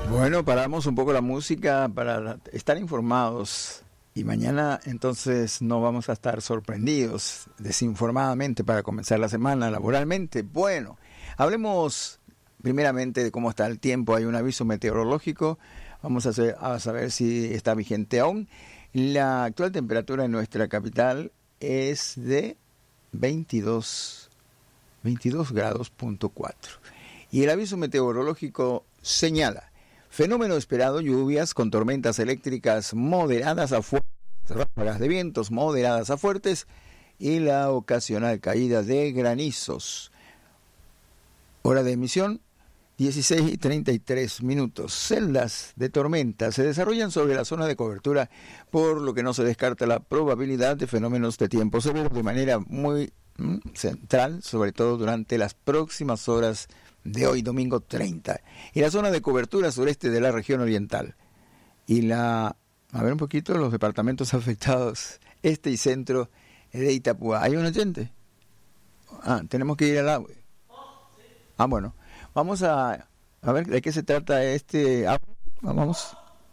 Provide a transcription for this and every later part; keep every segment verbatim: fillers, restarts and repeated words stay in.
Bueno, paramos un poco la música para estar informados y mañana entonces no vamos a estar sorprendidos desinformadamente para comenzar la semana laboralmente. Bueno, hablemos primeramente de cómo está el tiempo. Hay un aviso meteorológico, vamos a, hacer, a saber si está vigente aún. La actual temperatura en nuestra capital es de veintidós grados punto cuatro y el aviso meteorológico señala: fenómeno esperado, lluvias con tormentas eléctricas moderadas a fuertes, ráfagas de vientos moderadas a fuertes y la ocasional caída de granizos. Hora de emisión, dieciséis y treinta y tres minutos. Celdas de tormenta se desarrollan sobre la zona de cobertura, por lo que no se descarta la probabilidad de fenómenos de tiempo severo de manera muy mm, central, sobre todo durante las próximas horas de hoy, domingo treinta, y la zona de cobertura sureste de la región oriental. Y la, a ver un poquito, los departamentos afectados, este y centro de Itapúa. ¿Hay un oyente? Ah, tenemos que ir al agua. Ah, bueno. Vamos a, a ver de qué se trata este... Vamos.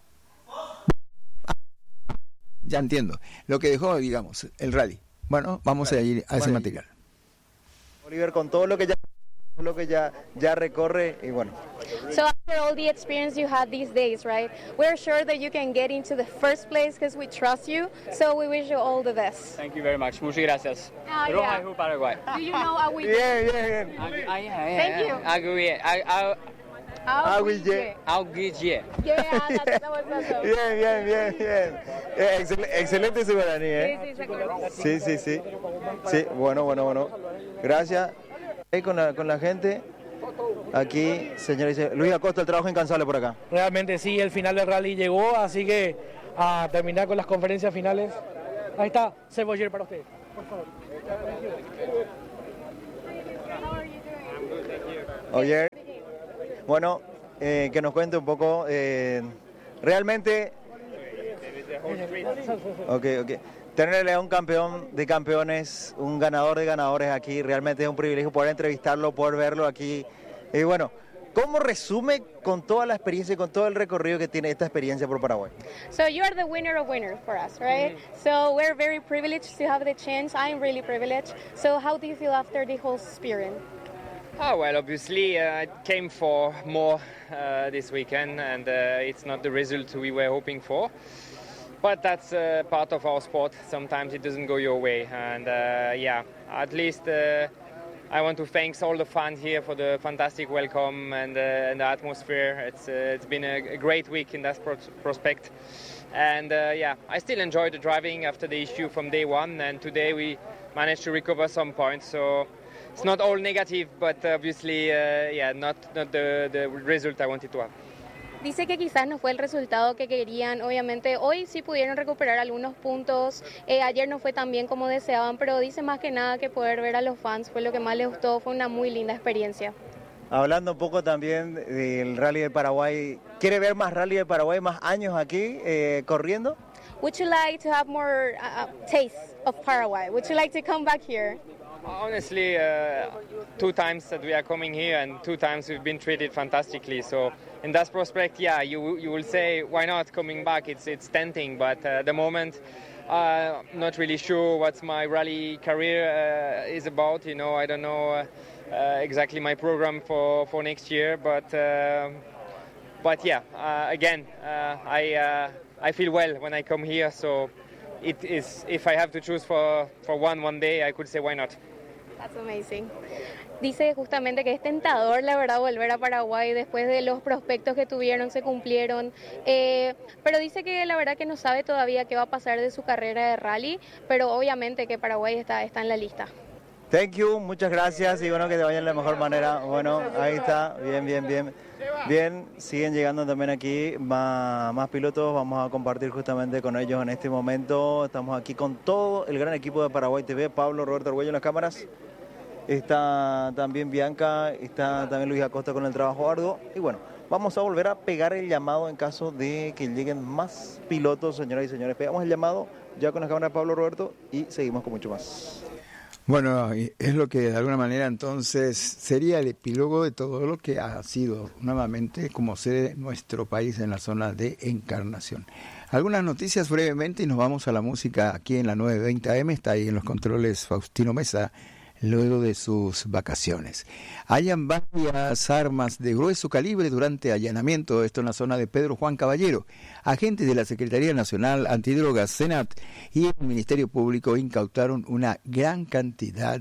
Ya entiendo. Lo que dejó, digamos, el rally. Bueno, vamos a ir a ese bueno, material. Oliver, con todo lo que ya... lo que ya, ya recorre y bueno. So after all the experience you had these days, right, we're sure that you can get into the first place because we trust you, so we wish you all the best. Thank you very much. Muchas gracias. Oh, Roja yeah. y Paraguay. Do you know Aguille? Bien, bien, bien. Ah, yeah, Thank you. Aguille. Aguille. Aguille. Yeah, that, that was awesome. Bien, bien, bien, bien. Eh, excel, excelente su guaraní, ¿eh? Sí, sí, exactamente. Sí, sí, sí. Sí, bueno, bueno, bueno. Gracias. Ahí con la, con la gente. Aquí, señores, Luis Acosta, el trabajo incansable por acá. Realmente sí, el final del rally llegó, así que a terminar con las conferencias finales. Ahí está, Ceboller para usted, por favor. Oye, bueno, eh, que nos cuente un poco, eh, realmente... Ok, ok. Tenerle a un campeón de campeones, un ganador de ganadores aquí, realmente es un privilegio poder entrevistarlo, poder verlo aquí. Y bueno, ¿cómo resume con toda la experiencia y con todo el recorrido que tiene esta experiencia por Paraguay? So you are the winner of winners for us, right? Mm-hmm. So we're very privileged to have the chance. I'm really privileged. So how do you feel after the whole experience? Oh, well, obviously uh, I came for more uh, this weekend, and uh, it's not the result we were hoping for. But that's uh, part of our sport. Sometimes it doesn't go your way. And uh, yeah, at least uh, I want to thank all the fans here for the fantastic welcome and, uh, and the atmosphere. It's, uh, it's been a, a great week in that pro- prospect. And uh, yeah, I still enjoy the driving after the issue from day one. And today we managed to recover some points. So it's not all negative, but obviously, uh, yeah, not, not the, the result I wanted to have. Dice que quizás no fue el resultado que querían, obviamente hoy sí pudieron recuperar algunos puntos, eh, ayer no fue tan bien como deseaban, pero dice más que nada que poder ver a los fans fue lo que más les gustó, fue una muy linda experiencia. Hablando un poco también del Rally de Paraguay, ¿quiere ver más Rally de Paraguay, más años aquí eh, corriendo? Would you like to have more uh, taste of Paraguay? Would you like to come back here? Honestly, uh, two times that we are coming here and two times we've been treated fantastically. So in that prospect, yeah, you you will say, why not coming back? It's it's tempting, but uh, at the moment, uh, not really sure what my rally career uh, is about. You know, I don't know uh, uh, exactly my program for, for next year, but uh, but yeah, uh, again, uh, I uh, I feel well when I come here. So it is, if I have to choose for for one one day, I could say why not. That's amazing. Dice justamente que es tentador, la verdad, volver a Paraguay después de los prospectos que tuvieron, se cumplieron. Eh, pero dice que la verdad que no sabe todavía qué va a pasar de su carrera de rally, pero obviamente que Paraguay está, está en la lista. Thank you, muchas gracias y bueno, que te vaya de la mejor manera. Bueno, ahí está, bien, bien, bien. Bien, siguen llegando también aquí más, más pilotos, vamos a compartir justamente con ellos en este momento. Estamos aquí con todo el gran equipo de Paraguay T V, Pablo, Roberto Arguello en las cámaras. Está también Bianca, está también Luis Acosta con el trabajo arduo. Y bueno, vamos a volver a pegar el llamado en caso de que lleguen más pilotos, señoras y señores. Pegamos el llamado ya con la cámara de Pablo, Roberto y seguimos con mucho más. Bueno, es lo que de alguna manera entonces sería el epílogo de todo lo que ha sido nuevamente como sede nuestro país en la zona de Encarnación. Algunas noticias brevemente y nos vamos a la música aquí en la novecientos veinte A M. Está ahí en los controles Faustino Mesa, luego de sus vacaciones. Hallan varias armas de grueso calibre durante allanamiento, esto en la zona de Pedro Juan Caballero. Agentes de la Secretaría Nacional Antidrogas, Senat, y el Ministerio Público incautaron una gran cantidad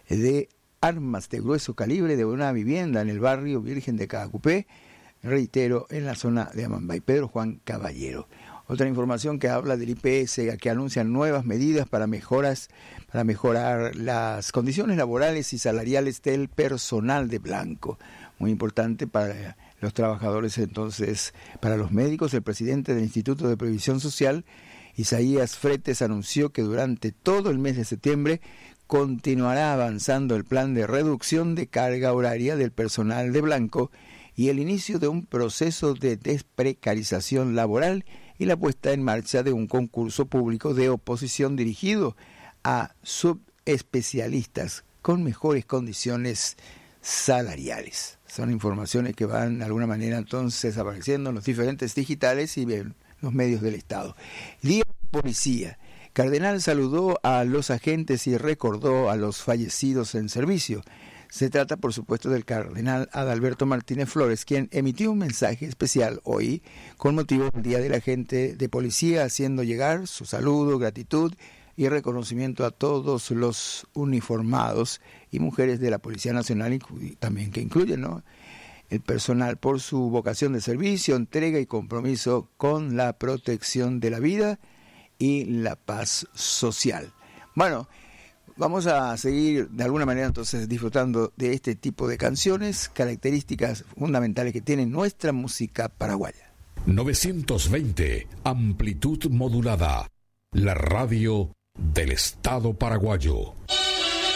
de armas de grueso calibre de una vivienda en el barrio Virgen de Caacupé, reitero, en la zona de Amambay. Pedro Juan Caballero. Otra información que habla del I P S, que anuncian nuevas medidas para mejoras, para mejorar las condiciones laborales y salariales del personal de Blanco. Muy importante para los trabajadores, entonces, para los médicos. El presidente del Instituto de Previsión Social, Isaías Fretes, anunció que durante todo el mes de septiembre continuará avanzando el plan de reducción de carga horaria del personal de Blanco y el inicio de un proceso de desprecarización laboral y la puesta en marcha de un concurso público de oposición dirigido a subespecialistas con mejores condiciones salariales. Son informaciones que van de alguna manera entonces apareciendo en los diferentes digitales y en los medios del Estado. Día de Policía. Cardenal saludó a los agentes y recordó a los fallecidos en servicio. Se trata, por supuesto, del cardenal Adalberto Martínez Flores, quien emitió un mensaje especial hoy con motivo del Día del Agente de Policía, haciendo llegar su saludo, gratitud y reconocimiento a todos los uniformados y mujeres de la Policía Nacional, también que incluyen, ¿no?, el personal, por su vocación de servicio, entrega y compromiso con la protección de la vida y la paz social. Bueno, vamos a seguir de alguna manera entonces disfrutando de este tipo de canciones, características fundamentales que tiene nuestra música paraguaya. novecientos veinte, amplitud modulada, la radio del Estado paraguayo.